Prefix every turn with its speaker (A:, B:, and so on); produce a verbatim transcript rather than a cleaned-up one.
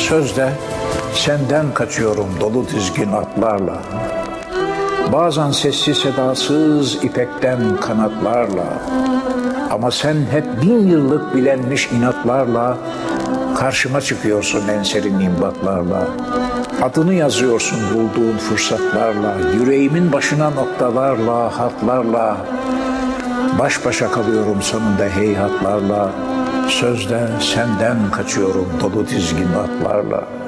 A: Sözde senden kaçıyorum dolu dizgin atlarla. Bazen sessiz sedasız ipekten kanatlarla. Ama sen hep bin yıllık bilenmiş inatlarla karşıma çıkıyorsun en serin imdatlarla. Adını yazıyorsun bulduğun fırsatlarla, yüreğimin başına noktalarla, hatlarla. Baş başa kalıyorum sonunda heyhatlarla. Sözde senden kaçıyorum dolu dizgin atlarla.